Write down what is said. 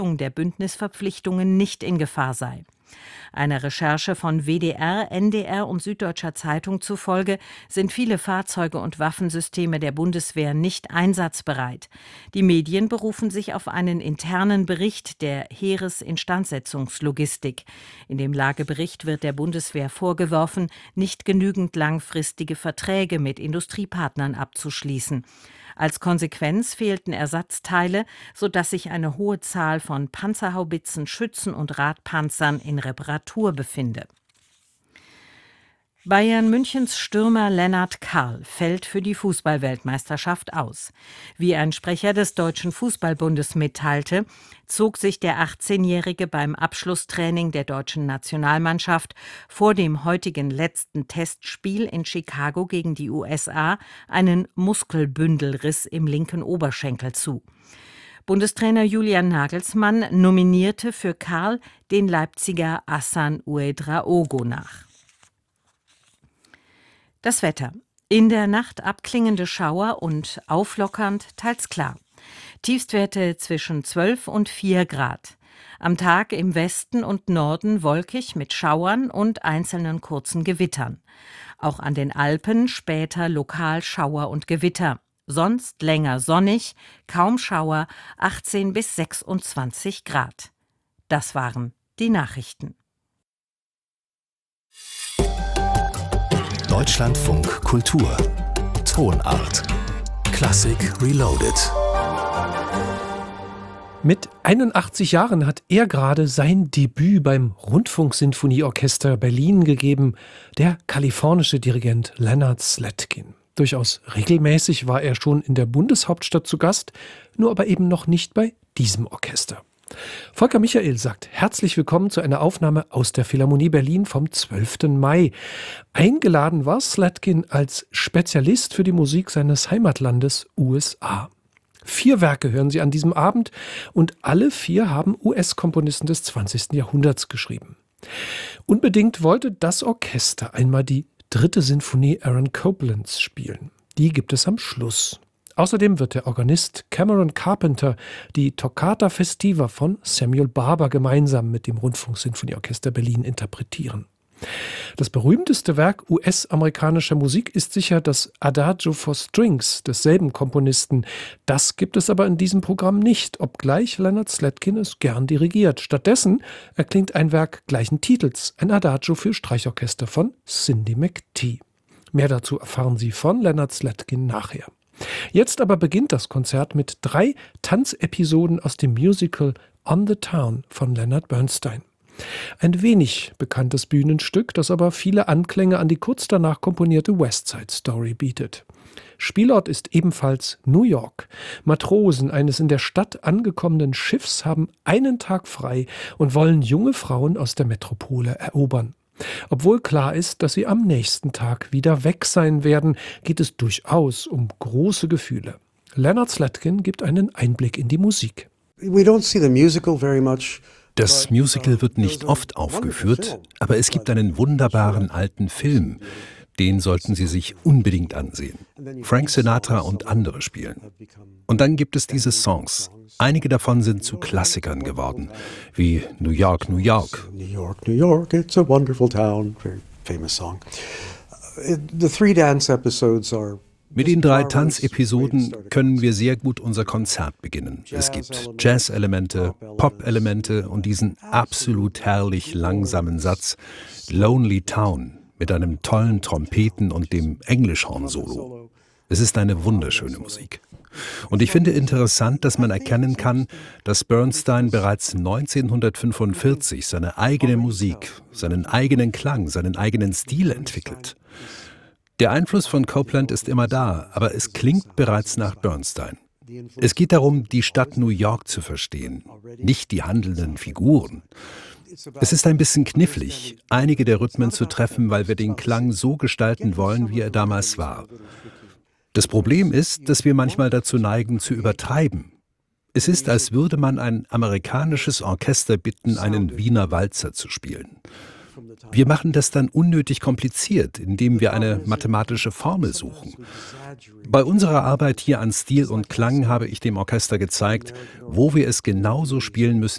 der Bündnisverpflichtungen nicht in Gefahr sei. Einer Recherche von WDR, NDR und Süddeutscher Zeitung zufolge sind viele Fahrzeuge und Waffensysteme der Bundeswehr nicht einsatzbereit. Die Medien berufen sich auf einen internen Bericht der Heeresinstandsetzungslogistik. In dem Lagebericht wird der Bundeswehr vorgeworfen, nicht genügend langfristige Verträge mit Industriepartnern abzuschließen. Als Konsequenz fehlten Ersatzteile, sodass sich eine hohe Zahl von Panzerhaubitzen, Schützen und Radpanzern in Reparatur befinde. Bayern Münchens Stürmer Lennart Karl fällt für die Fußball-Weltmeisterschaft aus. Wie ein Sprecher des Deutschen Fußballbundes mitteilte, zog sich der 18-Jährige beim Abschlusstraining der deutschen Nationalmannschaft vor dem heutigen letzten Testspiel in Chicago gegen die USA einen Muskelbündelriss im linken Oberschenkel zu. Bundestrainer Julian Nagelsmann nominierte für Karl den Leipziger Hassan Ouedraogo nach. Das Wetter. In der Nacht abklingende Schauer und auflockernd, teils klar. Tiefstwerte zwischen 12 und 4 Grad. Am Tag im Westen und Norden wolkig mit Schauern und einzelnen kurzen Gewittern. Auch an den Alpen später lokal Schauer und Gewitter. Sonst länger sonnig, kaum Schauer, 18 bis 26 Grad. Das waren die Nachrichten. Deutschlandfunk Kultur. Tonart. Klassik Reloaded. Mit 81 Jahren hat er gerade sein Debüt beim Rundfunksinfonieorchester Berlin gegeben, der kalifornische Dirigent Leonard Slatkin. Durchaus regelmäßig war er schon in der Bundeshauptstadt zu Gast, nur aber eben noch nicht bei diesem Orchester. Volker Michael sagt herzlich willkommen zu einer Aufnahme aus der Philharmonie Berlin vom 12. Mai. Eingeladen war Slatkin als Spezialist für die Musik seines Heimatlandes USA. 4 Werke hören Sie an diesem Abend und alle 4 haben US-Komponisten des 20. Jahrhunderts geschrieben. Unbedingt wollte das Orchester einmal die 3. Sinfonie Aaron Coplands spielen. Die gibt es am Schluss. Außerdem wird der Organist Cameron Carpenter die Toccata Festiva von Samuel Barber gemeinsam mit dem Rundfunksinfonieorchester Berlin interpretieren. Das berühmteste Werk US-amerikanischer Musik ist sicher das Adagio for Strings desselben Komponisten. Das gibt es aber in diesem Programm nicht, obgleich Leonard Slatkin es gern dirigiert. Stattdessen erklingt ein Werk gleichen Titels, ein Adagio für Streichorchester von Cindy McTee. Mehr dazu erfahren Sie von Leonard Slatkin nachher. Jetzt aber beginnt das Konzert mit 3 Tanzepisoden aus dem Musical On the Town von Leonard Bernstein. Ein wenig bekanntes Bühnenstück, das aber viele Anklänge an die kurz danach komponierte West Side Story bietet. Spielort ist ebenfalls New York. Matrosen eines in der Stadt angekommenen Schiffs haben einen Tag frei und wollen junge Frauen aus der Metropole erobern. Obwohl klar ist, dass sie am nächsten Tag wieder weg sein werden, geht es durchaus um große Gefühle. Leonard Slatkin gibt einen Einblick in die Musik. Das Musical wird nicht oft aufgeführt, aber es gibt einen wunderbaren alten Film. Den sollten Sie sich unbedingt ansehen. Frank Sinatra und andere spielen. Und dann gibt es diese Songs. Einige davon sind zu Klassikern geworden, wie New York, New York. New York, New York, it's a wonderful town. Very famous song. The 3 dance episodes are Mit den 3 Tanzepisoden können wir sehr gut unser Konzert beginnen. Es gibt Jazz-Elemente, Pop-Elemente und diesen absolut herrlich langsamen Satz Lonely Town mit einem tollen Trompeten und dem Englischhorn-Solo. Es ist eine wunderschöne Musik. Und ich finde interessant, dass man erkennen kann, dass Bernstein bereits 1945 seine eigene Musik, seinen eigenen Klang, seinen eigenen Stil entwickelt. Der Einfluss von Copland ist immer da, aber es klingt bereits nach Bernstein. Es geht darum, die Stadt New York zu verstehen, nicht die handelnden Figuren. Es ist ein bisschen knifflig, einige der Rhythmen zu treffen, weil wir den Klang so gestalten wollen, wie er damals war. Das Problem ist, dass wir manchmal dazu neigen, zu übertreiben. Es ist, als würde man ein amerikanisches Orchester bitten, einen Wiener Walzer zu spielen. Wir machen das dann unnötig kompliziert, indem wir eine mathematische Formel suchen. Bei unserer Arbeit hier an Stil und Klang habe ich dem Orchester gezeigt, wo wir es genauso spielen müssen